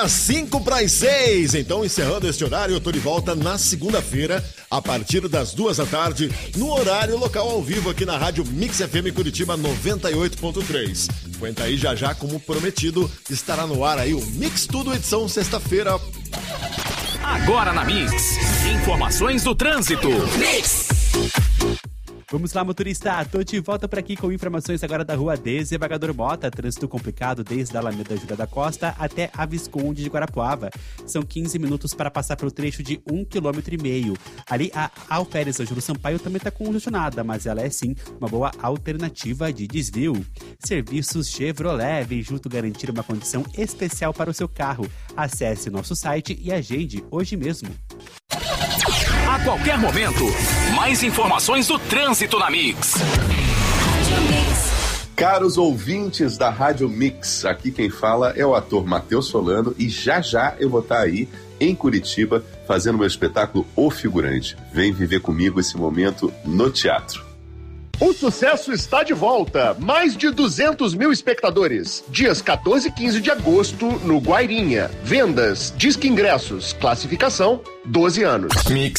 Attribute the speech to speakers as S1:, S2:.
S1: 5:06. Então, encerrando este horário, eu tô de volta na segunda-feira, a partir das 14h, no horário local ao vivo aqui na Rádio Mix FM Curitiba 98.3. Aguenta aí, já, como prometido, estará no ar aí o Mix Tudo, edição sexta-feira.
S2: Agora na Mix, informações do trânsito. Mix!
S3: Vamos lá, motorista, tô de volta por aqui com informações agora da Rua Desembargador Mota, trânsito complicado desde a Alameda Júlia da Costa até a Visconde de Guarapuava. São 15 minutos para passar pelo trecho de 1,5 km. Ali a Alferes Ângelo Sampaio também está congestionada, mas ela é sim uma boa alternativa de desvio. Serviços Chevrolet, vem junto garantir uma condição especial para o seu carro. Acesse nosso site e agende hoje mesmo.
S2: A qualquer momento, mais informações do trânsito na Mix.
S4: Caros ouvintes da Rádio Mix, aqui quem fala é o ator Matheus Solano e já eu vou estar aí em Curitiba fazendo meu espetáculo O Figurante. Vem viver comigo esse momento no teatro.
S5: O sucesso está de volta. Mais de 200 mil espectadores. Dias 14 e 15 de agosto no Guairinha. Vendas, Disque Ingressos, classificação 12 anos.
S2: Mix.